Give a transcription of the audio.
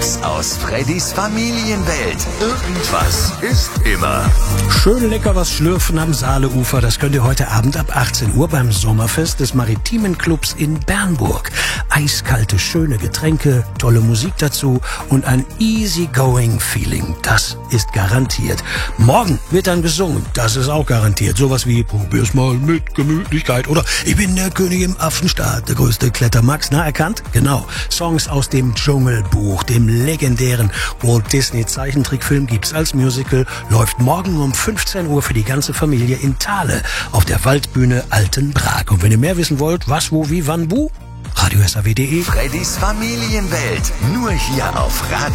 Snacks aus Freddys Familienwelt. Irgendwas ist immer. Schön lecker was schlürfen am Saaleufer. Das könnt ihr heute Abend ab 18 Uhr beim Sommerfest des Maritimen Clubs in Bernburg. Eiskalte, schöne Getränke, tolle Musik dazu und ein easygoing Feeling. Das ist garantiert. Morgen wird dann gesungen. Das ist auch garantiert. Sowas wie probier's mal mit Gemütlichkeit oder ich bin der König im Affenstaat, der größte Klettermax. Na, erkannt? Genau. Songs aus dem Dschungelbuch, dem legendären Walt Disney Zeichentrickfilm, gibt's als Musical, läuft morgen um 15 Uhr für die ganze Familie in Thale auf der Waldbühne Altenbrak. Und wenn ihr mehr wissen wollt, was, wo, wie, wann, wo, radiosaw.de. Freddys Familienwelt. Nur hier auf Radio